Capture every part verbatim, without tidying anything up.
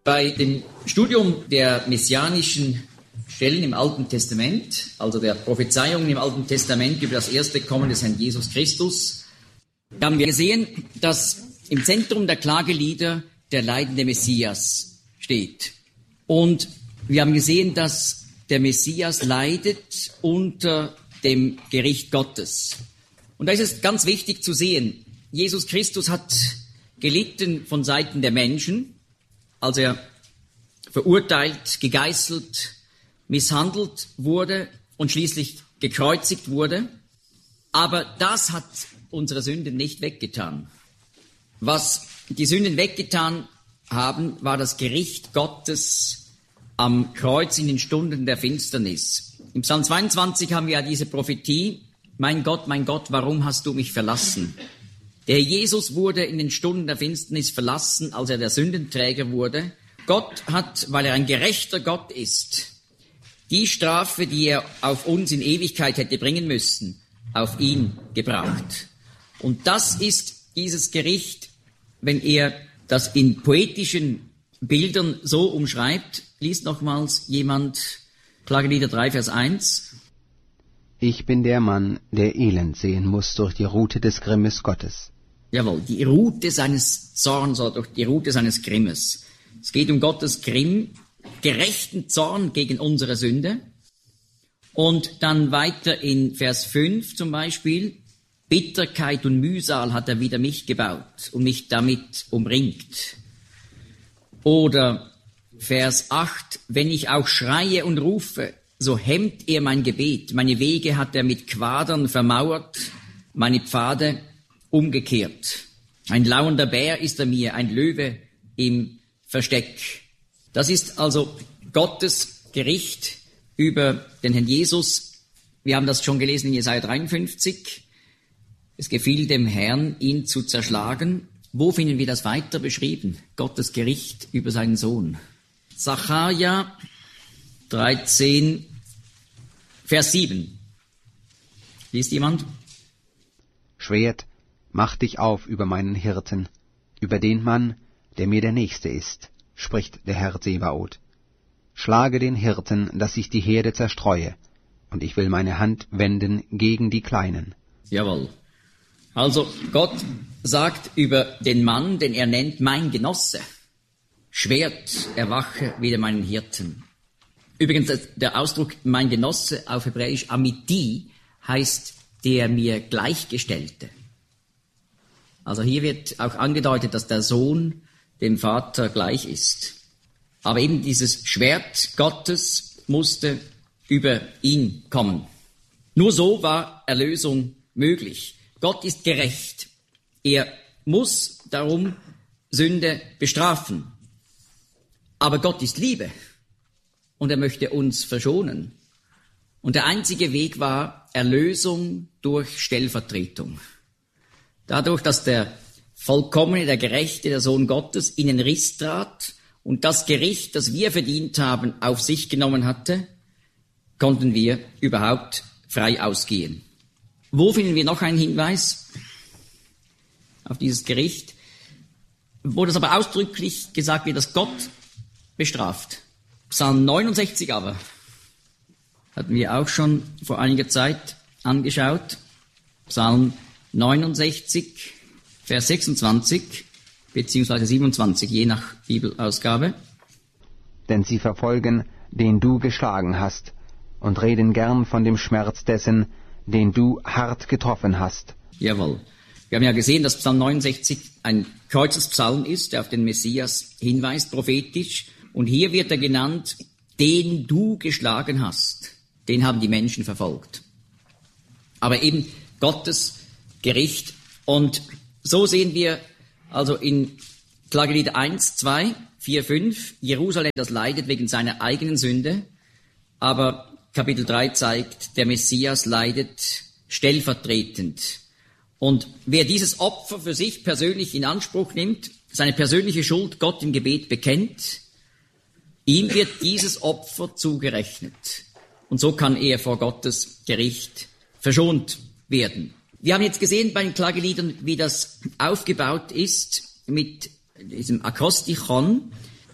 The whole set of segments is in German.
Bei dem Studium der messianischen Stellen im Alten Testament, also der Prophezeiungen im Alten Testament über das erste Kommen des Herrn Jesus Christus, haben wir gesehen, dass im Zentrum der Klagelieder der leidende Messias steht. Und wir haben gesehen, dass der Messias leidet unter dem Gericht Gottes. Und da ist es ganz wichtig zu sehen, Jesus Christus hat gelitten von Seiten der Menschen, als er verurteilt, gegeißelt, misshandelt wurde und schließlich gekreuzigt wurde. Aber das hat unsere Sünden nicht weggetan. Was die Sünden weggetan haben, war das Gericht Gottes am Kreuz in den Stunden der Finsternis. Im Psalm zweiundzwanzig haben wir ja diese Prophetie: Mein Gott, mein Gott, warum hast du mich verlassen? Der Jesus wurde in den Stunden der Finsternis verlassen, als er der Sündenträger wurde. Gott hat, weil er ein gerechter Gott ist, die Strafe, die er auf uns in Ewigkeit hätte bringen müssen, auf ihn gebracht. Und das ist dieses Gericht, wenn er das in poetischen Bildern so umschreibt. Liest nochmals jemand Klagelieder drei, Vers eins. Ich bin der Mann, der Elend sehen muss durch die Rute des Grimmes Gottes. Jawohl, die Rute seines Zorns oder durch die Rute seines Grimmes. Es geht um Gottes Grimm, gerechten Zorn gegen unsere Sünde. Und dann weiter in Vers fünf zum Beispiel: Bitterkeit und Mühsal hat er wider mich gebaut und mich damit umringt. Oder Vers acht: Wenn ich auch schreie und rufe, so hemmt er mein Gebet. Meine Wege hat er mit Quadern vermauert, meine Pfade umgekehrt. Ein lauernder Bär ist er mir, ein Löwe im Versteck. Das ist also Gottes Gericht über den Herrn Jesus. Wir haben das schon gelesen in Jesaja dreiundfünfzig. Es gefiel dem Herrn, ihn zu zerschlagen. Wo finden wir das weiter beschrieben? Gottes Gericht über seinen Sohn. Sacharja dreizehn, Vers sieben. Liest jemand? Schwert, mach dich auf über meinen Hirten, über den Mann, der mir der Nächste ist, spricht der Herr Zebaoth. Schlage den Hirten, dass ich die Herde zerstreue, und ich will meine Hand wenden gegen die Kleinen. Jawohl. Also Gott sagt über den Mann, den er nennt mein Genosse: Schwert, erwache wider meinen Hirten. Übrigens, der Ausdruck mein Genosse auf Hebräisch Amiti heißt der mir Gleichgestellte. Also hier wird auch angedeutet, dass der Sohn dem Vater gleich ist. Aber eben dieses Schwert Gottes musste über ihn kommen. Nur so war Erlösung möglich. Gott ist gerecht. Er muss darum Sünde bestrafen. Aber Gott ist Liebe und er möchte uns verschonen. Und der einzige Weg war Erlösung durch Stellvertretung. Dadurch, dass der vollkommene, der Gerechte, der Sohn Gottes in den Riss trat und das Gericht, das wir verdient haben, auf sich genommen hatte, konnten wir überhaupt frei ausgehen. Wo finden wir noch einen Hinweis auf dieses Gericht? Wo das aber ausdrücklich gesagt wird, dass Gott bestraft. Psalm neunundsechzig aber hatten wir auch schon vor einiger Zeit angeschaut. Psalm neunundsechzig, Vers sechsundzwanzig beziehungsweise siebenundzwanzig, je nach Bibelausgabe. Denn sie verfolgen, den du geschlagen hast, und reden gern von dem Schmerz dessen, den du hart getroffen hast. Jawohl. Wir haben ja gesehen, dass Psalm neunundsechzig ein Kreuzespsalm ist, der auf den Messias hinweist, prophetisch. Und hier wird er genannt, den du geschlagen hast. Den haben die Menschen verfolgt. Aber eben Gottes Gericht. Und so sehen wir also in Klagelieder eins, zwei, vier, fünf, Jerusalem, das leidet wegen seiner eigenen Sünde. Aber Kapitel drei zeigt, der Messias leidet stellvertretend. Und wer dieses Opfer für sich persönlich in Anspruch nimmt, seine persönliche Schuld Gott im Gebet bekennt, ihm wird dieses Opfer zugerechnet. Und so kann er vor Gottes Gericht verschont werden. Wir haben jetzt gesehen bei den Klageliedern, wie das aufgebaut ist mit diesem Akrostichon.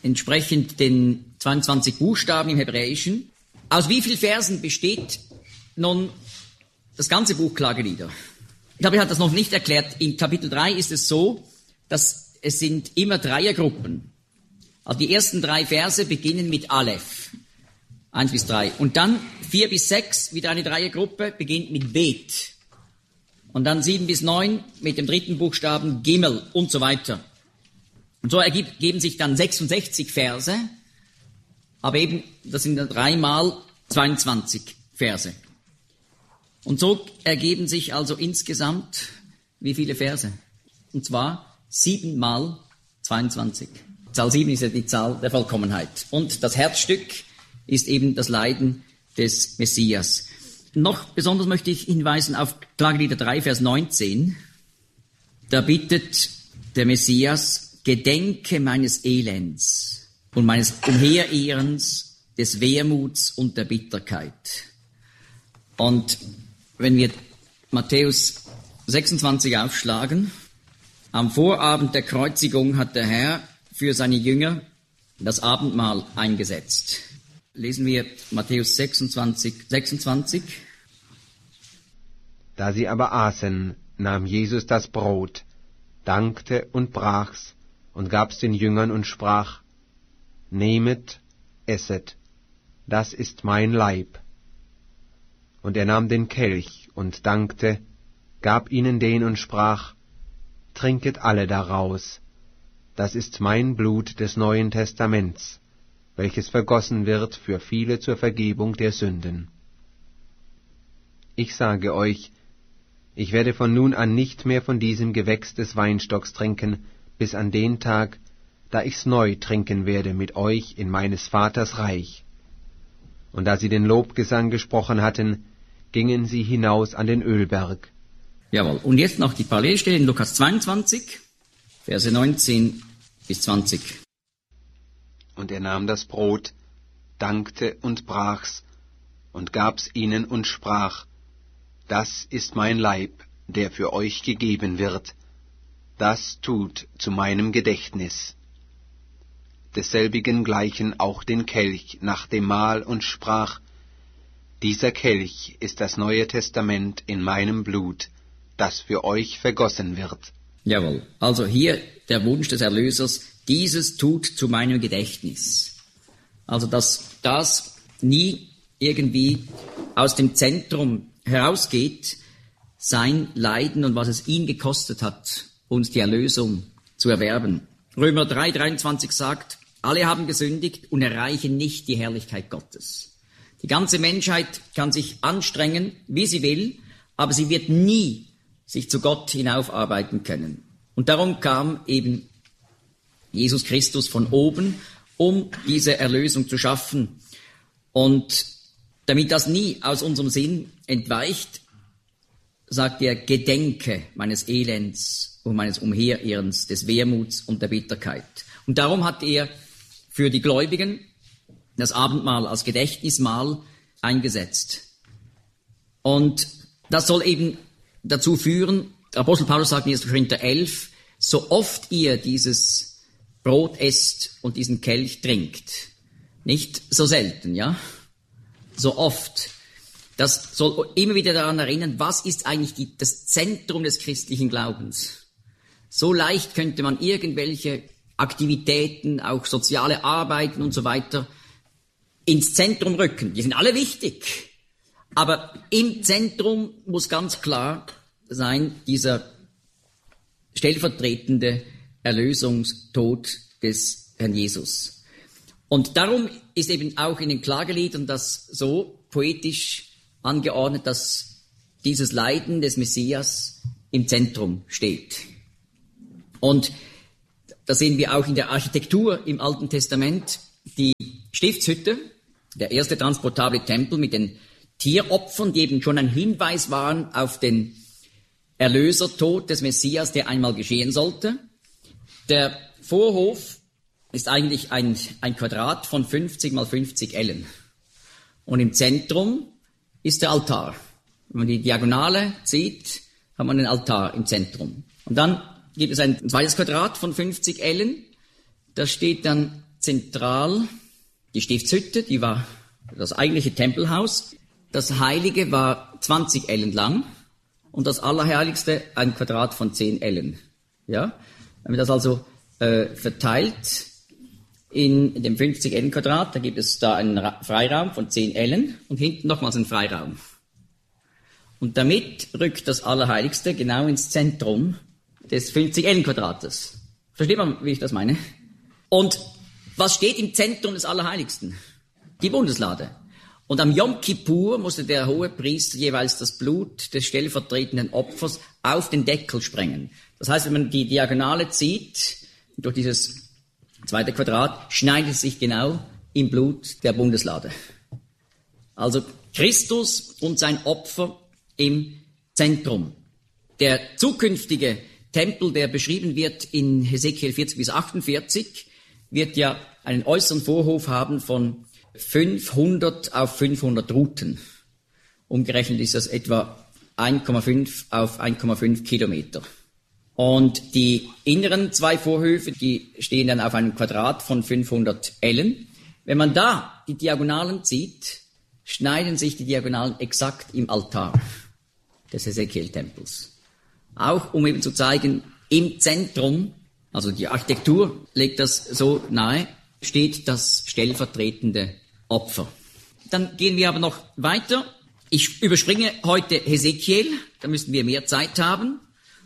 entsprechend den zweiundzwanzig Buchstaben im Hebräischen. Aus wie vielen Versen besteht nun das ganze Buch Klagelieder? Ich glaube, ich habe das noch nicht erklärt. In Kapitel drei ist es so, dass es sind immer Dreiergruppen. Also die ersten drei Verse beginnen mit Aleph, eins bis drei. Und dann vier bis sechs, wieder eine Dreiergruppe, beginnt mit Bet. Und dann sieben bis neun mit dem dritten Buchstaben Gimel und so weiter. Und so ergeben sich dann sechsundsechzig Verse, aber eben, das sind dann dreimal zweiundzwanzig Verse. Und so ergeben sich also insgesamt wie viele Verse? Und zwar sieben mal zweiundzwanzig. Zahl sieben ist ja die Zahl der Vollkommenheit. Und das Herzstück ist eben das Leiden des Messias. Noch besonders möchte ich hinweisen auf Klagelieder drei, Vers neunzehn. Da bittet der Messias: Gedenke meines Elends und meines Umherirrens, des Wehmuts und der Bitterkeit. Und wenn wir Matthäus sechsundzwanzig aufschlagen, am Vorabend der Kreuzigung hat der Herr für seine Jünger das Abendmahl eingesetzt. Lesen wir Matthäus sechsundzwanzig, sechsundzwanzig. Da sie aber aßen, nahm Jesus das Brot, dankte und brach's und gab's den Jüngern und sprach: Nehmet, esset, das ist mein Leib. Und er nahm den Kelch und dankte, gab ihnen den und sprach: Trinket alle daraus, das ist mein Blut des Neuen Testaments, welches vergossen wird für viele zur Vergebung der Sünden. Ich sage euch, ich werde von nun an nicht mehr von diesem Gewächs des Weinstocks trinken, bis an den Tag, da ich's neu trinken werde mit euch in meines Vaters Reich. Und da sie den Lobgesang gesprochen hatten, gingen sie hinaus an den Ölberg. Jawohl. Und jetzt noch die Parallelstelle in Lukas zweiundzwanzig, Verse neunzehn bis zwanzig. Und er nahm das Brot, dankte und brach's und gab's ihnen und sprach: Das ist mein Leib, der für euch gegeben wird. Das tut zu meinem Gedächtnis. Desselbigen gleichen auch den Kelch nach dem Mahl und sprach: Dieser Kelch ist das Neue Testament in meinem Blut, das für euch vergossen wird. Jawohl. Also hier der Wunsch des Erlösers: Dieses tut zu meinem Gedächtnis. Also dass das nie irgendwie aus dem Zentrum herausgeht, sein Leiden und was es ihn gekostet hat, uns die Erlösung zu erwerben. Römer drei, dreiundzwanzig sagt: Alle haben gesündigt und erreichen nicht die Herrlichkeit Gottes. Die ganze Menschheit kann sich anstrengen, wie sie will, aber sie wird nie sich zu Gott hinaufarbeiten können. Und darum kam eben Jesus Christus von oben, um diese Erlösung zu schaffen. Und damit das nie aus unserem Sinn entweicht, sagt er: Gedenke meines Elends und meines Umherirrens, des Wehmuts und der Bitterkeit. Und darum hat er für die Gläubigen das Abendmahl als Gedächtnismahl eingesetzt. Und das soll eben dazu führen, der Apostel Paulus sagt in erster Korinther elf, so oft ihr dieses Brot esst und diesen Kelch trinkt, nicht so selten, ja, so oft. Das soll immer wieder daran erinnern, was ist eigentlich die, das Zentrum des christlichen Glaubens. So leicht könnte man irgendwelche Aktivitäten, auch soziale Arbeiten und so weiter, ins Zentrum rücken. Die sind alle wichtig. Aber im Zentrum muss ganz klar sein, dieser stellvertretende Erlösungstod des Herrn Jesus. Und darum ist eben auch in den Klageliedern das so poetisch angeordnet, dass dieses Leiden des Messias im Zentrum steht. Und da sehen wir auch in der Architektur im Alten Testament die Stiftshütte, der erste transportable Tempel mit den Tieropfern, die eben schon ein Hinweis waren auf den Erlösertod des Messias, der einmal geschehen sollte. Der Vorhof ist eigentlich ein, ein Quadrat von fünfzig mal fünfzig Ellen. Und im Zentrum ist der Altar. Wenn man die Diagonale sieht, hat man den Altar im Zentrum. Und dann gibt es ein zweites Quadrat von fünfzig Ellen. Da steht dann zentral die Stiftshütte, die war das eigentliche Tempelhaus. Das Heilige war zwanzig Ellen lang und das Allerheiligste ein Quadrat von zehn Ellen. Ja? Wenn man das also äh, verteilt in dem fünfzig Ellen Quadrat, da gibt es da einen Ra- Freiraum von zehn Ellen und hinten nochmals einen Freiraum. Und damit rückt das Allerheiligste genau ins Zentrum des fünfzig Ellen Quadrates. Versteht man, wie ich das meine? Und was steht im Zentrum des Allerheiligsten? Die Bundeslade. Und am Yom Kippur musste der Hohepriester jeweils das Blut des stellvertretenden Opfers auf den Deckel sprengen. Das heißt, wenn man die Diagonale zieht, durch dieses zweite Quadrat, schneidet es sich genau im Blut der Bundeslade. Also Christus und sein Opfer im Zentrum. Der zukünftige Tempel, der beschrieben wird in Hesekiel vierzig bis achtundvierzig, wird ja einen äußeren Vorhof haben von fünfhundert auf fünfhundert Ruten. Umgerechnet ist das etwa eins Komma fünf auf eins Komma fünf Kilometer. Und die inneren zwei Vorhöfe, die stehen dann auf einem Quadrat von fünfhundert Ellen. Wenn man da die Diagonalen zieht, schneiden sich die Diagonalen exakt im Altar des Hesekiel-Tempels. Auch um eben zu zeigen, im Zentrum, also die Architektur legt das so nahe, steht das stellvertretende Opfer. Dann gehen wir aber noch weiter. Ich überspringe heute Hesekiel, da müssen wir mehr Zeit haben.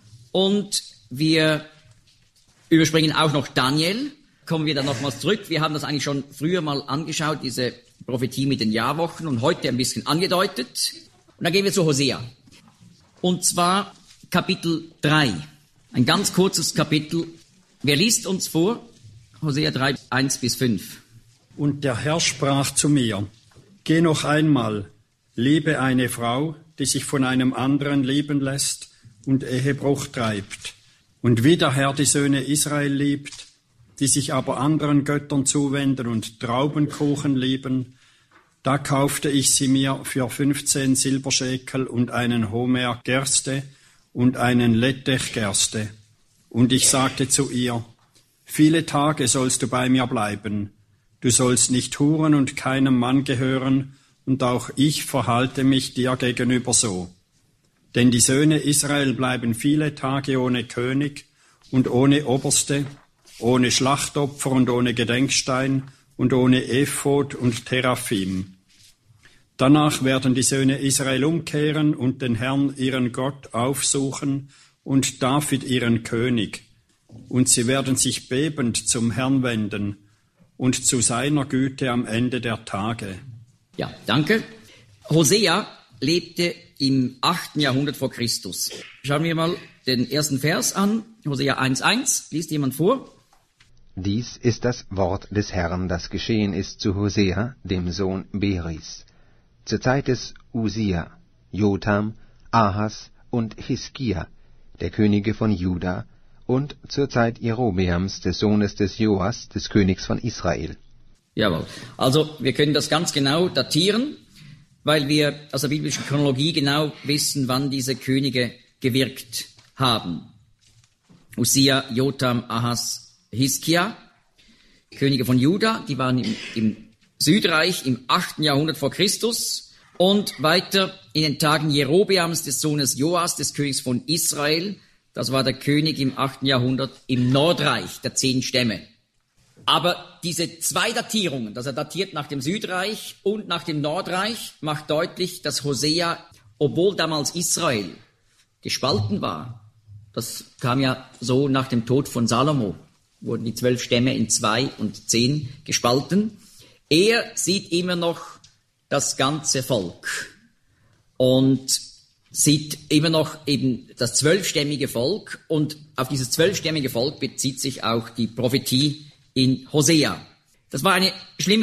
Und wir überspringen auch noch Daniel. Kommen wir dann nochmals zurück. Wir haben das eigentlich schon früher mal angeschaut, diese Prophetie mit den Jahrwochen, und heute ein bisschen angedeutet. Und dann gehen wir zu Hosea. Und zwar Kapitel drei. Ein ganz kurzes Kapitel. Wer liest uns vor? Hosea drei, eins bis fünf. Und der Herr sprach zu mir, geh noch einmal, liebe eine Frau, die sich von einem anderen lieben lässt und Ehebruch treibt. Und wie der Herr die Söhne Israel liebt, die sich aber anderen Göttern zuwenden und Traubenkuchen lieben, da kaufte ich sie mir für fünfzehn Silberschekel und einen Homer Gerste und einen Lettech Gerste. Und ich sagte zu ihr, viele Tage sollst du bei mir bleiben. Du sollst nicht huren und keinem Mann gehören, und auch ich verhalte mich dir gegenüber so. Denn die Söhne Israel bleiben viele Tage ohne König und ohne Oberste, ohne Schlachtopfer und ohne Gedenkstein und ohne Ephod und Teraphim. Danach werden die Söhne Israel umkehren und den Herrn, ihren Gott, aufsuchen und David, ihren König. Und sie werden sich bebend zum Herrn wenden und zu seiner Güte am Ende der Tage. Ja, danke. Hosea lebte im achten Jahrhundert vor Christus. Schauen wir mal den ersten Vers an. Hosea eins eins. Liest jemand vor? Dies ist das Wort des Herrn, das geschehen ist zu Hosea, dem Sohn Beris. Zur Zeit des Usia, Jotham, Ahas und Hiskia, der Könige von Juda, und zur Zeit Jerobeams, des Sohnes des Joas, des Königs von Israel. Jawohl. Also wir können das ganz genau datieren, weil wir aus der biblischen Chronologie genau wissen, wann diese Könige gewirkt haben. Usia, Jotham, Ahas, Hiskia, Könige von Juda, die waren im, im Südreich im achten Jahrhundert vor Christus, und weiter in den Tagen Jerobeams, des Sohnes Joas, des Königs von Israel. Das war der König im achten Jahrhundert im Nordreich der zehn Stämme. Aber diese zwei Datierungen, dass er datiert nach dem Südreich und nach dem Nordreich, macht deutlich, dass Hosea, obwohl damals Israel gespalten war, das kam ja so nach dem Tod von Salomo, wurden die zwölf Stämme in zwei und zehn gespalten. Er sieht immer noch das ganze Volk und sieht immer noch eben das zwölfstämmige Volk, und auf dieses zwölfstämmige Volk bezieht sich auch die Prophetie in Hosea. Das war eine schlimme